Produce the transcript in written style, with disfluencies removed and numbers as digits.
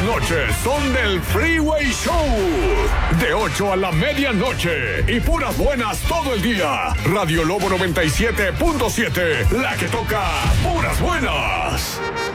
noches son del Freeway Show. De 8 a la medianoche. Y puras buenas todo el día. Radio Lobo 97.7. La que toca puras buenas.